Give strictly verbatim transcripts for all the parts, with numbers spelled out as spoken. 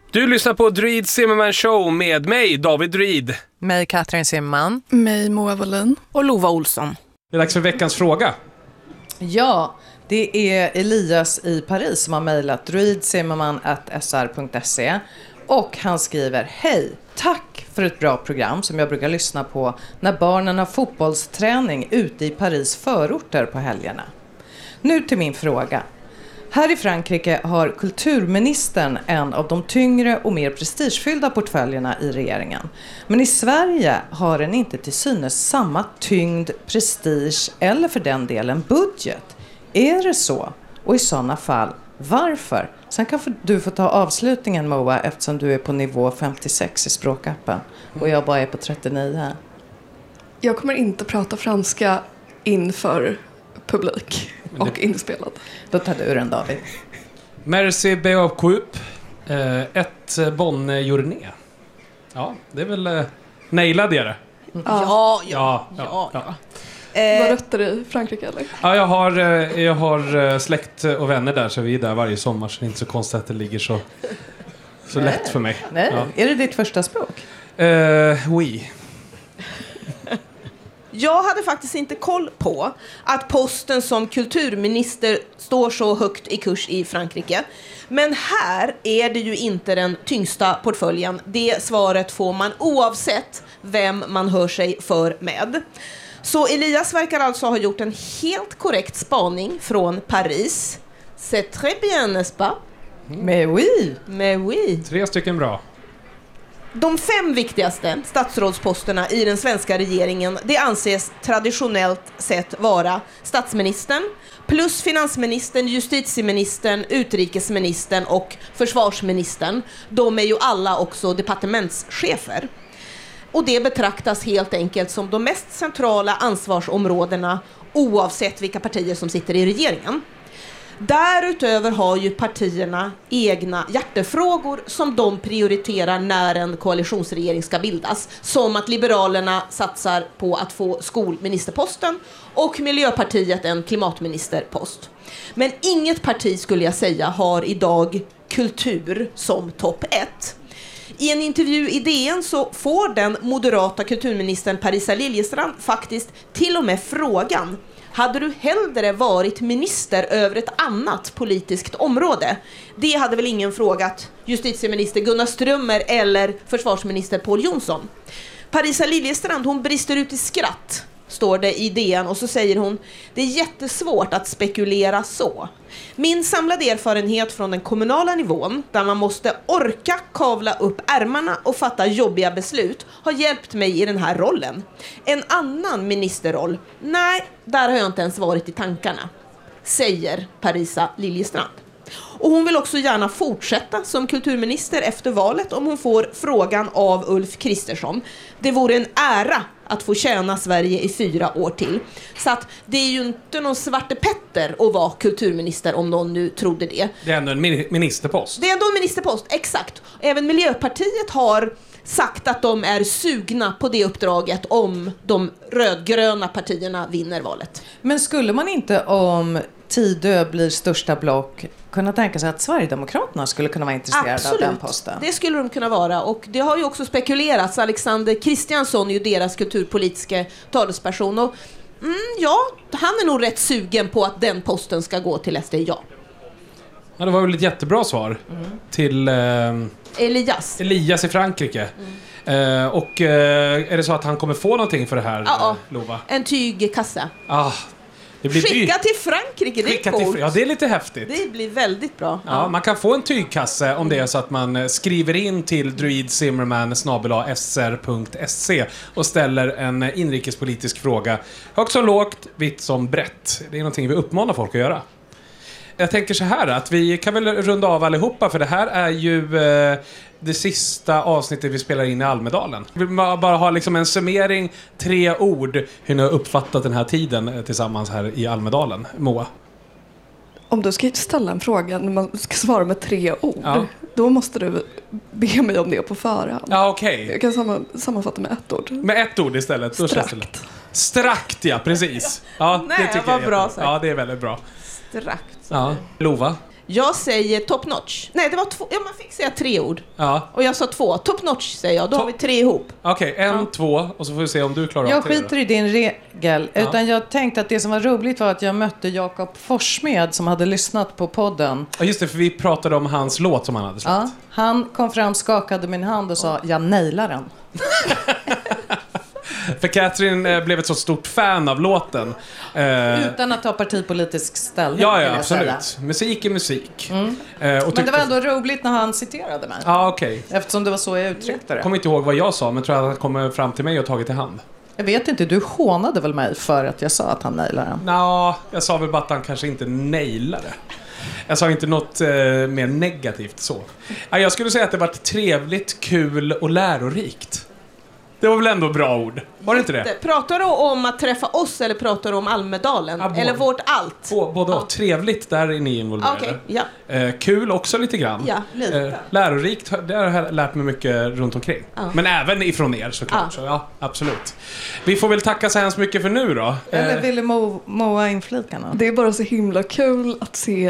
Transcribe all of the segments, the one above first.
Du lyssnar på Druid Zimmerman Show med mig, David Druid. Mig, Katrin Zimmerman. Mig, Moa Wallin. Och Lova Olsson. Det är dags för veckans fråga. Ja, det är Elias i Paris som har mejlat druidzimmerman at s r punkt se. Och han skriver: hej, tack för ett bra program som jag brukar lyssna på när barnen har fotbollsträning ute i Paris förorter på helgerna. Nu till min fråga. Här i Frankrike har kulturministern en av de tyngre och mer prestigefyllda portföljerna i regeringen. Men i Sverige har den inte till synes samma tyngd, prestige eller för den delen budget. Är det så? Och i sådana fall, varför? Sen kan du få ta avslutningen, Moa, eftersom du är på nivå femtiosex i språkappen och jag bara är på trettionio. Jag kommer inte prata franska inför publik och inspelad. Då tar du den, David. Merci beaucoup. Eh, ett Bonne-journé. Ja, det är väl... Eh, nailade jag det? Ja, ja, ja. ja. ja, ja. Eh, Var rötter i Frankrike, eller? Ja, jag har, eh, jag har släkt och vänner där, så vi är där varje sommar. Så det är inte så konstigt att det ligger så, så lätt för mig. Nej, ja. Är det ditt första språk? Eh, oui. Jag hade faktiskt inte koll på att posten som kulturminister står så högt i kurs i Frankrike. Men här är det ju inte den tyngsta portföljen. Det svaret får man oavsett vem man hör sig för med. Så Elias verkar alltså ha gjort en helt korrekt spaning från Paris. C'est très bien, n'est-ce pas? Mais oui. Mais oui. Tre stycken bra. De fem viktigaste statsrådsposterna i den svenska regeringen, det anses traditionellt sett vara statsministern plus finansministern, justitieministern, utrikesministern och försvarsministern. De är ju alla också departementschefer. Och det betraktas helt enkelt som de mest centrala ansvarsområdena oavsett vilka partier som sitter i regeringen. Därutöver har ju partierna egna hjärtefrågor som de prioriterar när en koalitionsregering ska bildas. Som att Liberalerna satsar på att få skolministerposten och Miljöpartiet en klimatministerpost. Men inget parti, skulle jag säga, har idag kultur som topp ett. I en intervju i D N så får den moderata kulturministern Parisa Liljestrand faktiskt till och med frågan: hade du hellre varit minister över ett annat politiskt område? Det hade väl ingen frågat justitieminister Gunnar Strömmer eller försvarsminister Pål Jonsson. Parisa Liljestrand, hon brister ut i skratt, står det i D N, och så säger hon: det är jättesvårt att spekulera så. Min samlade erfarenhet från den kommunala nivån, där man måste orka kavla upp ärmarna och fatta jobbiga beslut, har hjälpt mig i den här rollen. En annan ministerroll, nej, där har jag inte ens varit i tankarna, säger Parisa Liljestrand. Och hon vill också gärna fortsätta som kulturminister efter valet om hon får frågan av Ulf Kristersson. Det vore en ära att få tjäna Sverige i fyra år till. Så att det är ju inte någon Svarte Petter att vara kulturminister, om någon nu trodde det. Det är ändå en ministerpost. Det är ändå en ministerpost, exakt. Även Miljöpartiet har sagt att de är sugna på det uppdraget om de rödgröna partierna vinner valet. Men skulle man inte, om Tidö blir största block, kunna tänka sig att Sverigedemokraterna skulle kunna vara intresserade Absolut. av den posten? Det skulle de kunna vara, och det har ju också spekulerats. Alexander Kristiansson är ju deras kulturpolitiska talesperson, och mm, ja, han är nog rätt sugen på att den posten ska gå till S D, ja. Ja, det var väl ett jättebra svar mm. till eh, Elias. Elias i Frankrike. Mm. Eh, och eh, är det så att han kommer få någonting för det här, ja, eh, Lova? En tygkassa. Ah, det blir Skicka dyrt. till Frankrike, det Skicka är coolt. till, ja, det är lite häftigt. Det blir väldigt bra. Ja, ja. man kan få en tygkasse om det är så att man skriver in till druidzimmerman snabel-a s r punkt se och ställer en inrikespolitisk fråga. Högt som lågt, vitt som brett. Det är någonting vi uppmanar folk att göra. Jag tänker så här att vi kan väl runda av allihopa, för det här är ju eh, det sista avsnittet vi spelar in i Almedalen. Vi vill bara ha liksom en summering, tre ord, hur ni har uppfattat den här tiden tillsammans här i Almedalen. Moa? Om du ska ställa en fråga när man ska svara med tre ord, ja. Då måste du be mig om det på förhand. Ja, okej. Okay. Jag kan samma, sammanfatta med ett ord. Med ett ord istället. Då Strakt. Strakt, ja, precis. Ja, Nej, det tycker vad jag bra är sagt. Ja, det är väldigt bra. Strakt. Ja. Lova? Jag säger top notch. Nej, det var två. Ja, man fick säga tre ord. Ja. Och jag sa två. Top notch säger jag. Då har vi tre ihop. Okej, okay, en, ja. två och så får vi se om du klarar jag av tre. Jag skiter i din regel. Ja. Utan jag tänkte att det som var roligt var att jag mötte Jakob Forssmed som hade lyssnat på podden. Ja, just det, för vi pratade om hans låt som han hade släppt. Ja, han kom fram, skakade min hand och sa, jag nailar den. För Catherine blev ett så stort fan av låten. Utan att ta partipolitisk ställning. Ja, ja, absolut. Säga. Musik är musik. Mm. Eh, och men det var ändå roligt när han citerade mig. Ja, ah, okej. Okay. Eftersom det var så jag uttryckte det. Jag kommer inte ihåg vad jag sa, men tror att han kommer fram till mig och tagit i hand. Jag vet inte, du hånade väl mig för att jag sa att han nailade den? Nå, jag sa väl bara att han kanske inte nailade. Jag sa inte något eh, mer negativt så. Jag skulle säga att det varit trevligt, kul och lärorikt. Det var väl ändå bra ord? Var det inte det? Pratar du om att träffa oss eller pratar du om Almedalen? Ja, eller vårt allt? Både och. Ja. Trevligt, där är ni involverade. Okay, ja. eh, kul också lite grann. Ja, lite. Eh, lärorikt, det har jag lärt mig mycket runt omkring. Ja. Men även ifrån er såklart. Ja. Så, ja, absolut. Vi får väl tacka så hemskt mycket för nu då. Eller ville Mo- Moa inflika något? Det är bara så himla kul att se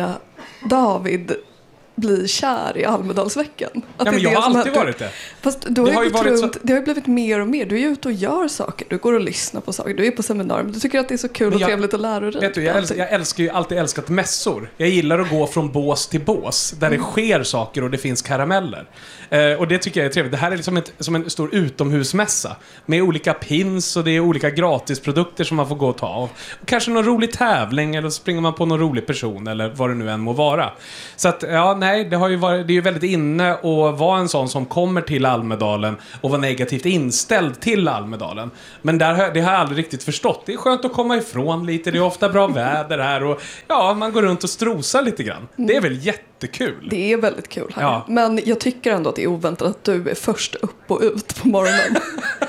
David bli kär i Almedalsveckan. Att ja, men jag har alltid varit det. Fast du har, har ju varit runt, så... det har ju blivit mer och mer. Du är ute och gör saker. Du går och lyssnar på saker. Du är på seminarium. Du tycker att det är så kul jag, och trevligt och lärorikt. Vet du, jag, älskar, jag älskar ju alltid älskat mässor. Jag gillar att gå från bås till bås. Där mm. det sker saker och det finns karameller. Eh, och det tycker jag är trevligt. Det här är liksom ett, som en stor utomhusmässa. Med olika pins och det är olika gratisprodukter som man får gå och ta av. Och kanske någon rolig tävling eller så springer man på någon rolig person eller vad det nu än må vara. Så att, ja, nej, det, har ju varit, det är ju väldigt inne att vara en sån som kommer till Almedalen och vara negativt inställd till Almedalen. Men där, det har jag aldrig riktigt förstått. Det är skönt att komma ifrån lite. Det är ofta bra väder här och ja, man går runt och strosar lite grann. Det är väl jättekul. Det är väldigt kul här. Ja. Men jag tycker ändå att det är oväntat att du är först upp och ut på morgonen.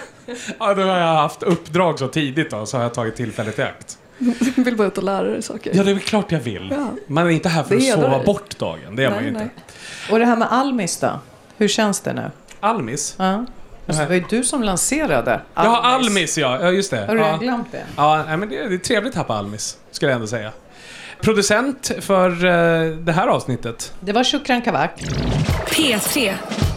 Ja, då har jag haft uppdrag så tidigt då, så har jag tagit tillfället i akt. Du vill bara ut och lära dig saker. Ja, det är väl klart jag vill. Ja. Man är inte här för att sova dig. Bort dagen. Det är nej, man ju inte. Nej. Och det här med Almis då? Hur känns det nu? Almis? Ja. Alltså, det var ju du som lanserade Almis. Ja, Almis, ja. Ja, just det. Har du ja. glömt det? Ja, nej, men det är, det är trevligt här på Almis, skulle jag ändå säga. Producent för uh, det här avsnittet. Det var Shukran Kavak. P tre.